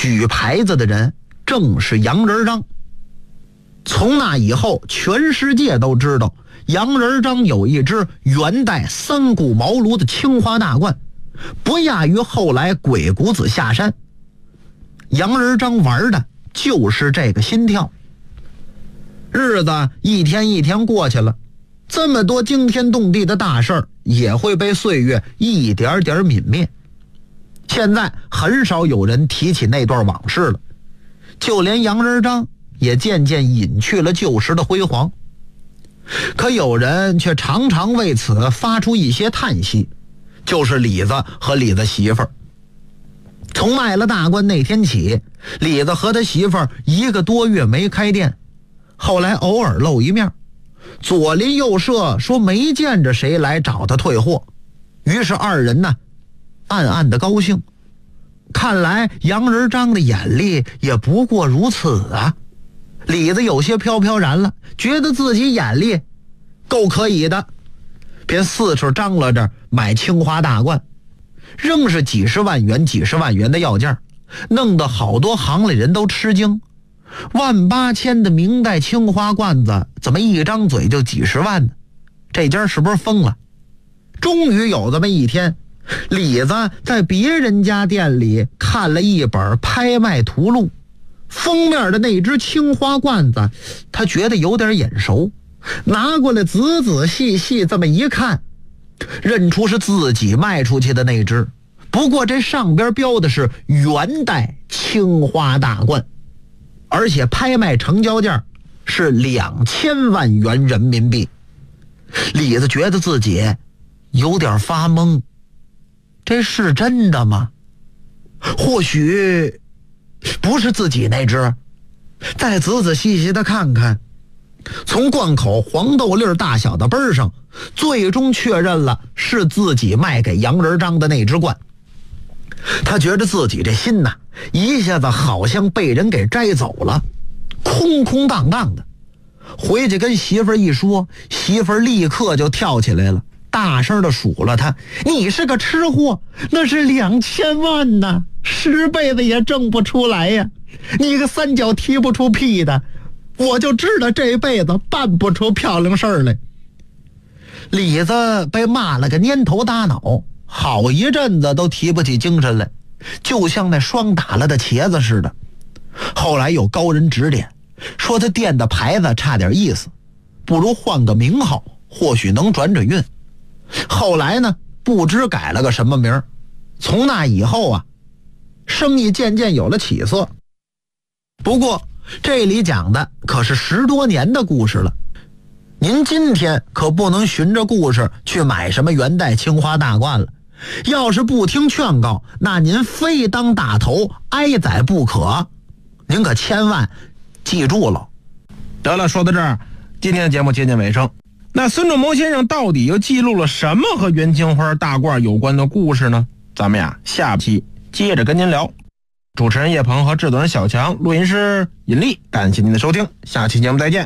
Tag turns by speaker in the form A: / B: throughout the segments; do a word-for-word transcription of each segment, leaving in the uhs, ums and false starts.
A: 举牌子的人正是洋人张。从那以后，全世界都知道洋人张有一只元代三顾茅庐的青花大罐，不亚于后来鬼谷子下山。洋人张玩的就是这个心跳。日子一天一天过去了，这么多惊天动地的大事儿也会被岁月一点点泯灭。现在很少有人提起那段往事了，就连洋人张也渐渐隐去了旧时的辉煌。可有人却常常为此发出一些叹息，就是李子和李子媳妇儿。从卖了大罐那天起，李子和他媳妇儿一个多月没开店，后来偶尔露一面，左邻右舍说没见着谁来找他退货，于是二人呢暗暗的高兴。看来洋人张的眼力也不过如此啊。李子有些飘飘然了，觉得自己眼力够可以的，便四处张罗着买青花大罐，仍是几十万元几十万元的要价，弄得好多行里人都吃惊。万八千的明代青花罐子怎么一张嘴就几十万呢？这家是不是疯了？终于有这么一天，李子在别人家店里看了一本拍卖图录，封面的那只青花罐子他觉得有点眼熟，拿过来仔仔细细这么一看，认出是自己卖出去的那只，不过这上边标的是元代青花大罐，而且拍卖成交价是两千万元人民币。李子觉得自己有点发懵，这是真的吗？或许不是自己那只。再仔仔细细的看看，从罐口黄豆粒大小的杯上，最终确认了是自己卖给洋人张的那只罐。他觉得自己这心呐，一下子好像被人给摘走了，空空荡荡的。回去跟媳妇儿一说，媳妇儿立刻就跳起来了，大声的数了他：你是个吃货，那是两千万呐，十辈子也挣不出来呀！你个三脚踢不出屁的，我就知道这辈子办不出漂亮事儿来。李子被骂了个蔫头耷脑，好一阵子都提不起精神来，就像那霜打了的茄子似的。后来有高人指点，说他店的牌子差点意思，不如换个名号，或许能转转运。后来呢，不知改了个什么名。从那以后啊，生意渐渐有了起色。不过这里讲的可是十多年的故事了，您今天可不能循着故事去买什么元代青花大罐了。要是不听劝告，那您非当大头，挨宰不可。您可千万记住了。
B: 得了，说到这儿，今天的节目接近尾声。那孙仲谋先生到底又记录了什么和元青花大罐有关的故事呢？咱们呀，下期接着跟您聊。主持人叶鹏和制作人小强，录音师尹力，感谢您的收听，下期节目再见。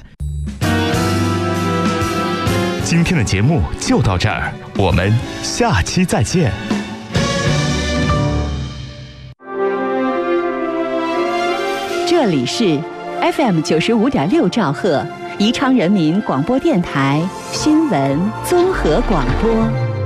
C: 今天的节目就到这儿，我们下期再见。
D: 这里是 F M 九十五点六兆赫，宜昌人民广播电台新闻综合广播。